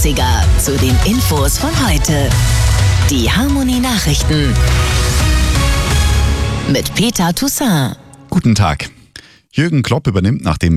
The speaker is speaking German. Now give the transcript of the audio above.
zu den Infos von heute. Die Harmonie-Nachrichten mit Peter Toussaint. Guten Tag. Jürgen Klopp übernimmt nach dem